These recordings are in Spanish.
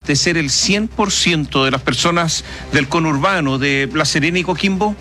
abastecer el 100% de las personas del conurbano de La Serena y Coquimbo?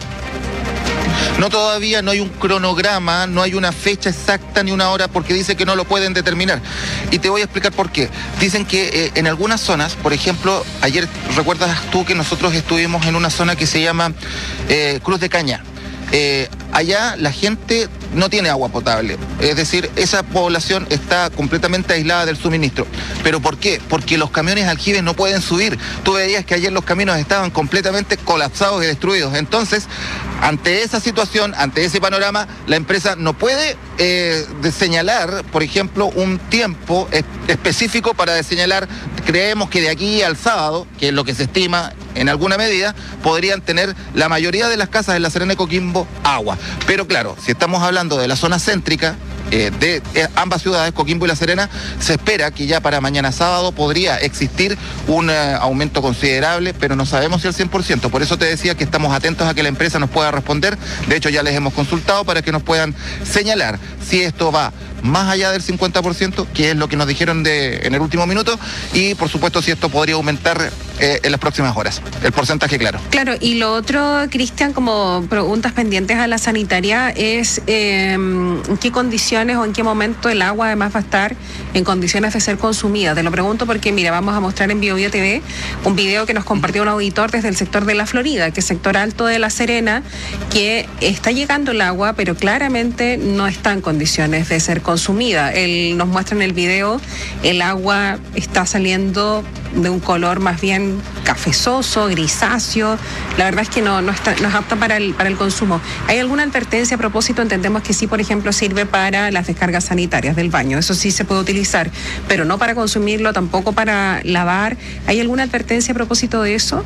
No, todavía no hay un cronograma, no hay una fecha exacta ni una hora, porque dice que no lo pueden determinar. Y te voy a explicar por qué. Dicen que en algunas zonas, por ejemplo, ayer recuerdas tú que nosotros estuvimos en una zona que se llama Cruz de Caña. Allá la gente no tiene agua potable, es decir, esa población está completamente aislada del suministro. ¿Pero por qué? Porque los camiones aljibes no pueden subir. Tú veías que ayer los caminos estaban completamente colapsados y destruidos. Entonces, ante esa situación, ante ese panorama, la empresa no puede señalar, por ejemplo, un tiempo específico para señalar. Creemos que de aquí al sábado, que es lo que se estima en alguna medida, podrían tener la mayoría de las casas de La Serena y Coquimbo agua. Pero claro, si estamos hablando de la zona céntrica de ambas ciudades, Coquimbo y La Serena, se espera que ya para mañana sábado podría existir un aumento considerable, pero no sabemos si al 100%. Por eso te decía que estamos atentos a que la empresa nos pueda responder. De hecho, ya les hemos consultado para que nos puedan señalar si esto va más allá del 50%, que es lo que nos dijeron en el último minuto, y por supuesto si esto podría aumentar en las próximas horas. El porcentaje, claro. Claro, y lo otro, Cristian, como preguntas pendientes a la sanitaria, es en qué condiciones o en qué momento el agua además va a estar en condiciones de ser consumida. Te lo pregunto porque, mira, vamos a mostrar en BioBio TV un video que nos compartió un auditor desde el sector de La Florida, que es sector alto de La Serena, que está llegando el agua, pero claramente no está en condiciones de ser consumida. Él nos muestra en el video, el agua está saliendo de un color más bien cafezoso, grisáceo. La verdad es que no es apta para el consumo. ¿Hay alguna advertencia a propósito? Entendemos que sí, por ejemplo, sirve para las descargas sanitarias del baño. Eso sí se puede utilizar, pero no para consumirlo, tampoco para lavar. ¿Hay alguna advertencia a propósito de eso?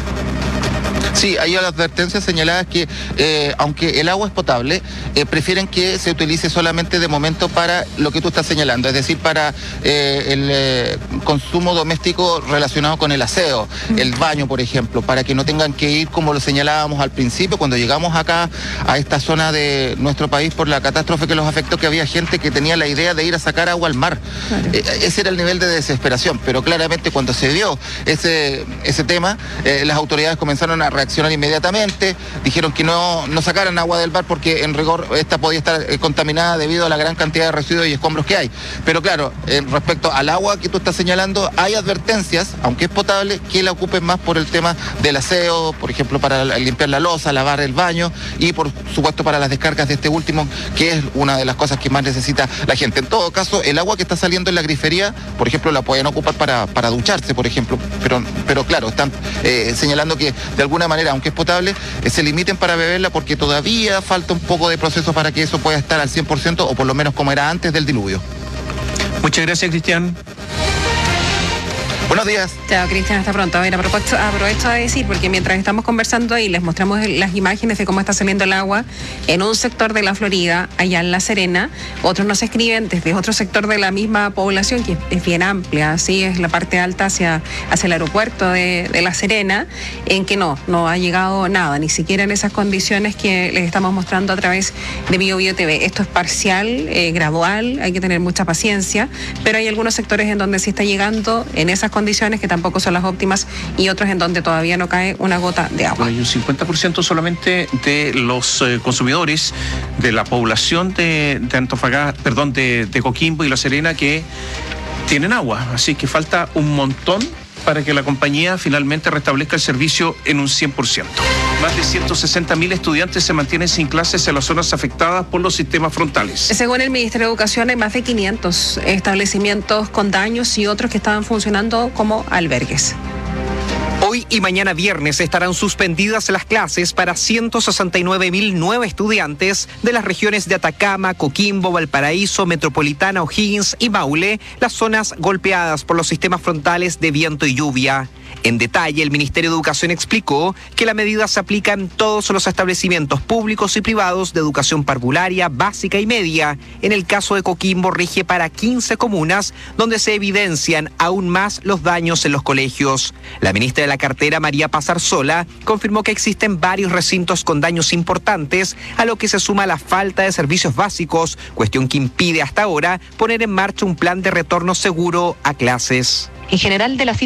Sí, hay advertencias señaladas que, aunque el agua es potable, prefieren que se utilice solamente de momento para lo que tú estás señalando, es decir, para el consumo doméstico relacionado con el aseo, el baño, por ejemplo, para que no tengan que ir, como lo señalábamos al principio, cuando llegamos acá a esta zona de nuestro país por la catástrofe que los afectó, que había gente que tenía la idea de ir a sacar agua al mar. Claro. Ese era el nivel de desesperación, pero claramente cuando se dio ese tema, las autoridades comenzaron a reaccionar inmediatamente, dijeron que no sacaran agua del mar porque en rigor esta podía estar contaminada debido a la gran cantidad de residuos y escombros que hay. Pero claro, respecto al agua que tú estás señalando, hay advertencias, aunque es potable, que la ocupen más por el tema del aseo, por ejemplo, para limpiar la loza, lavar el baño y por supuesto para las descargas de este último, que es una de las cosas que más necesita la gente. En todo caso, el agua que está saliendo en la grifería, por ejemplo, la pueden ocupar para ducharse, por ejemplo, pero claro, están señalando que de alguna manera, aunque es potable, se limiten para beberla porque todavía falta un poco de proceso para que eso pueda estar al 100% o por lo menos como era antes del diluvio. Muchas gracias, Cristian. Buenos días. Chao, Cristian, hasta pronto. A ver, aprovecho de decir, porque mientras estamos conversando ahí, les mostramos las imágenes de cómo está saliendo el agua en un sector de La Florida, allá en La Serena. Otros nos escriben desde otro sector de la misma población, que es bien amplia, así es la parte alta hacia el aeropuerto de La Serena, en que no ha llegado nada, ni siquiera en esas condiciones que les estamos mostrando a través de BioBio TV. Esto es parcial, gradual, hay que tener mucha paciencia, pero hay algunos sectores en donde sí está llegando en esas condiciones que tampoco son las óptimas y otros en donde todavía no cae una gota de agua. Hay un 50% solamente de los consumidores de la población de Antofagasta, perdón, de Coquimbo y La Serena que tienen agua, así que falta un montón para que la compañía finalmente restablezca el servicio en un 100%. Más de 160.000 estudiantes se mantienen sin clases en las zonas afectadas por los sistemas frontales. Según el Ministerio de Educación, hay más de 500 establecimientos con daños y otros que estaban funcionando como albergues. Hoy y mañana viernes estarán suspendidas las clases para 169.009 estudiantes de las regiones de Atacama, Coquimbo, Valparaíso, Metropolitana, O'Higgins y Maule, las zonas golpeadas por los sistemas frontales de viento y lluvia. En detalle, el Ministerio de Educación explicó que la medida se aplica en todos los establecimientos públicos y privados de educación parvularia, básica y media. En el caso de Coquimbo, rige para 15 comunas, donde se evidencian aún más los daños en los colegios. La ministra de la cartera, María Paz Arzola, confirmó que existen varios recintos con daños importantes, a lo que se suma la falta de servicios básicos, cuestión que impide hasta ahora poner en marcha un plan de retorno seguro a clases. En general, de las